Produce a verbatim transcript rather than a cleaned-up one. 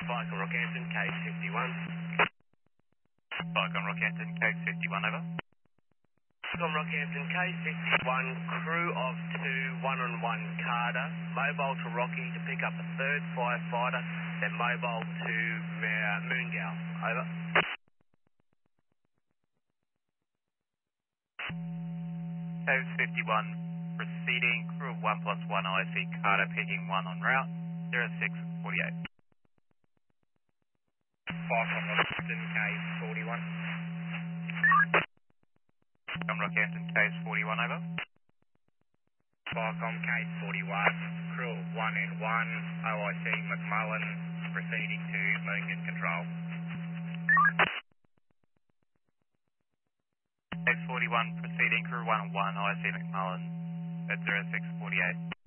Spike on Rockhampton, case fifty-one. Spike on Rockhampton, case fifty-one, over. Spike on Rockhampton, case fifty-one, crew of two, one on one Carter, mobile to Rocky to pick up a third firefighter, then mobile to uh, Moongal. Over. Case fifty-one, proceeding, crew of one plus one I C Carter picking one on route, zero six forty-eight. Spike on Rockhampton, case forty-one. On Rockhampton, case forty-one, over. Spike on case forty-one, crew of one and one, O I C McMullen, proceeding to Moongal Control. Case forty-one, proceeding, crew one one I C McMullen at zero six forty-eight.